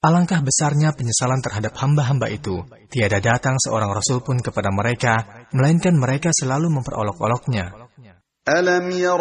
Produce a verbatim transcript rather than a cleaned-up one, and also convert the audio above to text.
Alangkah besarnya penyesalan terhadap hamba-hamba itu. Tiada datang seorang rasul pun kepada mereka, melainkan mereka selalu memperolok-oloknya. ألم ير